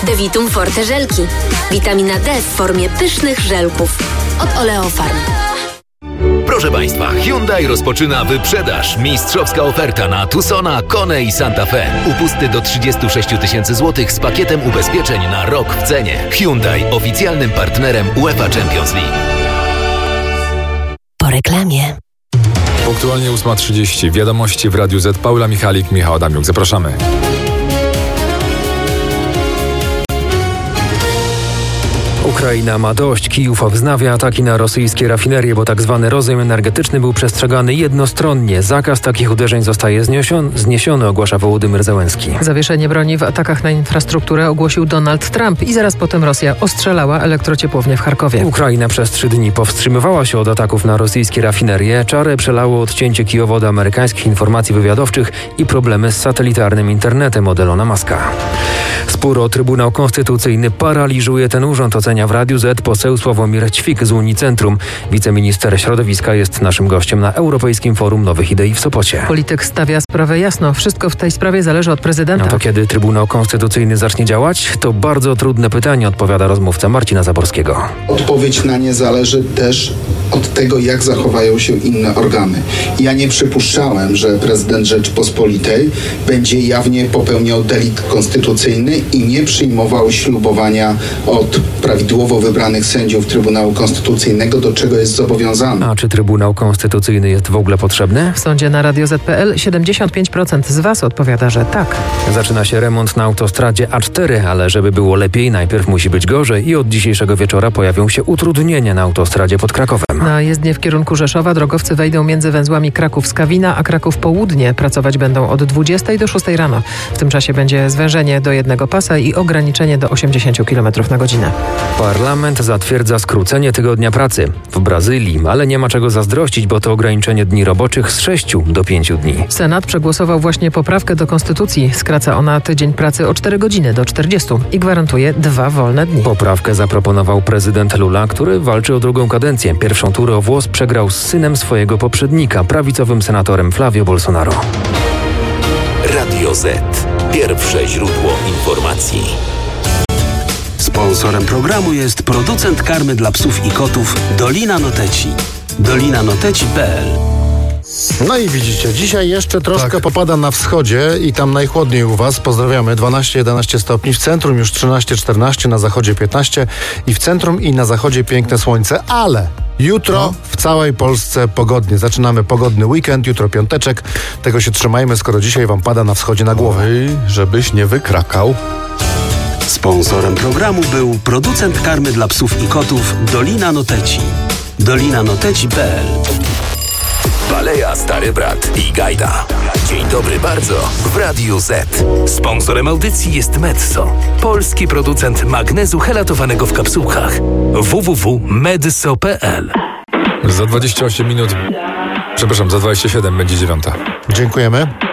Devitum Forte żelki. Witamina D w formie pysznych żelków. Od Oleofarm. Proszę Państwa, Hyundai rozpoczyna wyprzedaż. Mistrzowska oferta na Tucsona, Kone i Santa Fe. Upusty do 36 000 złotych z pakietem ubezpieczeń na rok w cenie. Hyundai, oficjalnym partnerem UEFA Champions League. Po reklamie. Punktualnie 8:30. Wiadomości w Radiu Z. Paula Michalik, Michał Adamiuk. Zapraszamy. Ukraina ma dość. Kijów wznawia ataki na rosyjskie rafinerie, bo tak zwany rozejm energetyczny był przestrzegany jednostronnie. Zakaz takich uderzeń zostaje zniesiony, ogłasza Wołodymyr Zełenski. Zawieszenie broni w atakach na infrastrukturę ogłosił Donald Trump i zaraz potem Rosja ostrzelała elektrociepłownię w Charkowie. Ukraina przez 3 dni powstrzymywała się od ataków na rosyjskie rafinerie. Czarę przelało odcięcie Kijowa od amerykańskich informacji wywiadowczych i problemy z satelitarnym internetem od Elona Muska. Spór o Trybunał Konstytucyjny paraliżuje ten urząd, ocenia w Radiu Z poseł Sławomir Ćwik z Unicentrum. Wiceminister środowiska jest naszym gościem na Europejskim Forum Nowych Idei w Sopocie. Polityk stawia sprawę jasno. Wszystko w tej sprawie zależy od prezydenta. No to kiedy Trybunał Konstytucyjny zacznie działać? To bardzo trudne pytanie, odpowiada rozmówca Marcina Zaborskiego. Odpowiedź na nie zależy też od tego, jak zachowają się inne organy. Ja nie przypuszczałem, że prezydent Rzeczypospolitej będzie jawnie popełniał delikt konstytucyjny i nie przyjmował ślubowania od prawidłowo wybranych sędziów Trybunału Konstytucyjnego, do czego jest zobowiązany. A czy Trybunał Konstytucyjny jest w ogóle potrzebny? W sądzie na Radio Z.pl 75% z Was odpowiada, że tak. Zaczyna się remont na autostradzie A4, ale żeby było lepiej, najpierw musi być gorzej i od dzisiejszego wieczora pojawią się utrudnienia na autostradzie pod Krakowem. Na jezdnię w kierunku Rzeszowa drogowcy wejdą między węzłami Kraków-Skawina a Kraków-Południe. Pracować będą od 20 do 6 rano. W tym czasie będzie zwężenie do jednego pasa i ograniczenie do 80 km na godzinę. Parlament zatwierdza skrócenie tygodnia pracy w Brazylii, ale nie ma czego zazdrościć, bo to ograniczenie dni roboczych z 6 do 5 dni. Senat przegłosował właśnie poprawkę do konstytucji. Skraca ona tydzień pracy o 4 godziny do 40 i gwarantuje 2 wolne dni. Poprawkę zaproponował prezydent Lula, który walczy o drugą kadencję. Pierwszą turę o włos przegrał z synem swojego poprzednika, prawicowym senatorem Flavio Bolsonaro. Radio Z. Pierwsze źródło informacji. Sponsorem programu jest producent karmy dla psów i kotów Dolina Noteci. dolinanoteci.pl. No i widzicie, dzisiaj jeszcze troszkę popada na wschodzie i tam najchłodniej u Was. Pozdrawiamy. 12-11 stopni, w centrum już 13-14, na zachodzie 15 i w centrum i na zachodzie piękne słońce, ale jutro w całej Polsce pogodnie. Zaczynamy pogodny weekend, jutro piąteczek. Tego się trzymajmy, skoro dzisiaj Wam pada na wschodzie na głowę. Oj, żebyś nie wykrakał. Sponsorem programu był producent karmy dla psów i kotów Dolina Noteci. dolinanoteci.pl. Baleja Stary Brat i Gajda. Dzień dobry bardzo w Radiu Z. Sponsorem audycji jest Medso, polski producent magnezu helatowanego w kapsułkach. www.medso.pl. Za 28 minut, przepraszam, za 27 będzie 9. Dziękujemy.